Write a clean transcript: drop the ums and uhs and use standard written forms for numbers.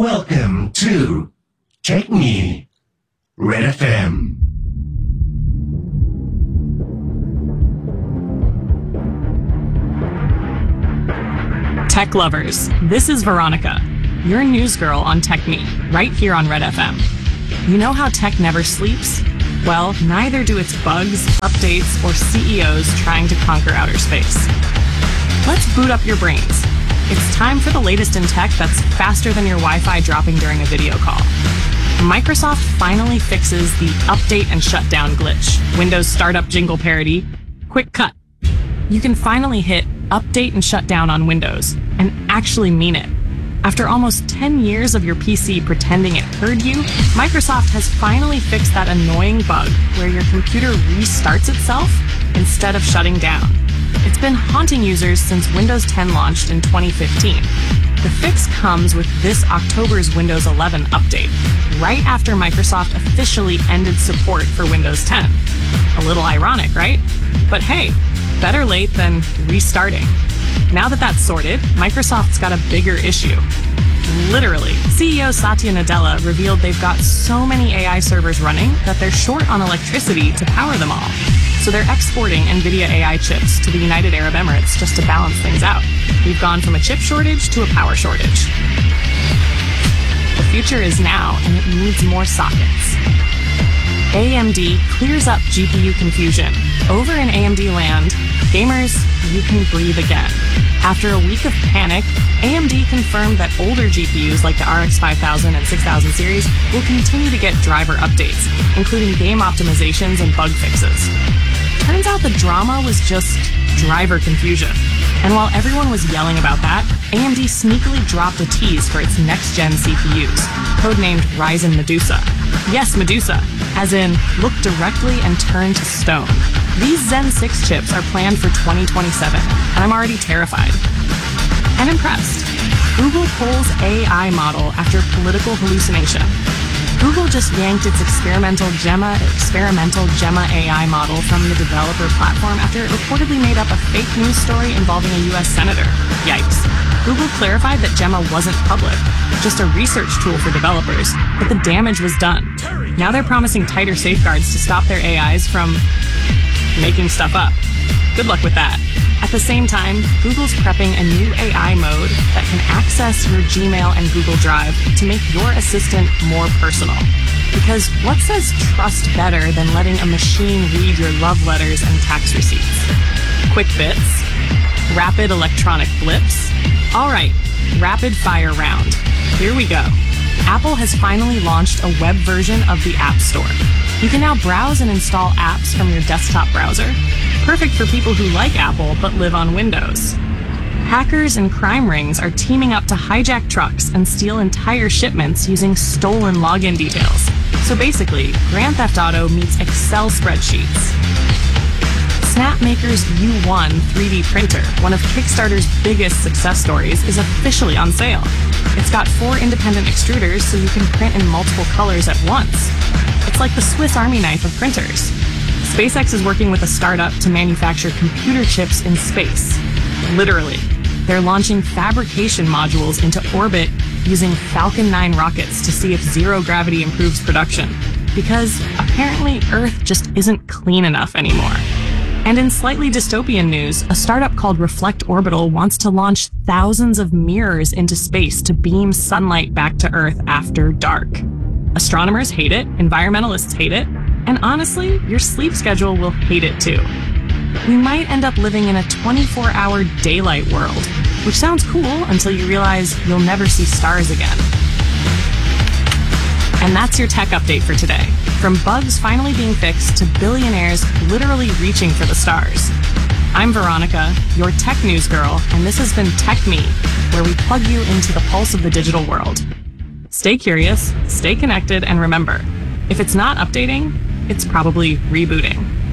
Welcome to Tech Me, Red FM. Tech lovers, this is Veronica, your news girl on Tech Me, right here on Red FM. You know how tech never sleeps? Well, neither do its bugs, updates, or CEOs trying to conquer outer space. Let's boot up your brains. It's time for the latest in tech that's faster than your Wi-Fi dropping during a video call. Microsoft finally fixes the update and shutdown glitch. Windows startup jingle parody. Quick cut. You can finally hit update and shut down on Windows and actually mean it. After almost 10 years of your PC pretending it heard you, Microsoft has finally fixed that annoying bug where your computer restarts itself instead of shutting down. It's been haunting users since Windows 10 launched in 2015. The fix comes with this October's Windows 11 update, right after Microsoft officially ended support for Windows 10. A little ironic, right? But hey, better late than restarting. Now that that's sorted, Microsoft's got a bigger issue. Literally, CEO Satya Nadella revealed they've got so many AI servers running that they're short on electricity to power them all. So they're exporting NVIDIA AI chips to the United Arab Emirates just to balance things out. We've gone from a chip shortage to a power shortage. The future is now, and it needs more sockets. AMD clears up GPU confusion. Over in AMD land, gamers, you can breathe again. After a week of panic, AMD confirmed that older GPUs like the RX 5000 and 6000 series will continue to get driver updates, including game optimizations and bug fixes. Turns out the drama was just driver confusion. And while everyone was yelling about that, AMD sneakily dropped a tease for its next-gen CPUs, codenamed Ryzen Medusa. Yes, Medusa, as in, look directly and turn to stone. These Zen 6 chips are planned for 2027, and I'm already terrified. And impressed. Google pulls AI model after political hallucination. Google just yanked its experimental Gemma AI model from the developer platform after it reportedly made up a fake news story involving a US senator. Yikes. Google clarified that Gemma wasn't public, just a research tool for developers, but the damage was done. Now they're promising tighter safeguards to stop their AIs from making stuff up. Good luck with that. At the same time, Google's prepping a new AI mode that can access your Gmail and Google Drive to make your assistant more personal. Because what says trust better than letting a machine read your love letters and tax receipts? Quick bits? Rapid electronic blips? All right, rapid fire round. Here we go. Apple has finally launched a web version of the App Store. You can now browse and install apps from your desktop browser. Perfect for people who like Apple but live on Windows. Hackers and crime rings are teaming up to hijack trucks and steal entire shipments using stolen login details. So basically, Grand Theft Auto meets Excel spreadsheets. Snapmaker's U1 3D printer, one of Kickstarter's biggest success stories, is officially on sale. It's got 4 independent extruders so you can print in multiple colors at once. It's like the Swiss Army knife of printers. SpaceX is working with a startup to manufacture computer chips in space. Literally. They're launching fabrication modules into orbit using Falcon 9 rockets to see if zero gravity improves production. Because apparently Earth just isn't clean enough anymore. And in slightly dystopian news, a startup called Reflect Orbital wants to launch thousands of mirrors into space to beam sunlight back to Earth after dark. Astronomers hate it, environmentalists hate it, and honestly, your sleep schedule will hate it too. We might end up living in a 24-hour daylight world, which sounds cool until you realize you'll never see stars again. And that's your tech update for today. From bugs finally being fixed to billionaires literally reaching for the stars. I'm Veronica, your tech news girl, and this has been Tech Me, where we plug you into the pulse of the digital world. Stay curious, stay connected, and remember, if it's not updating, it's probably rebooting.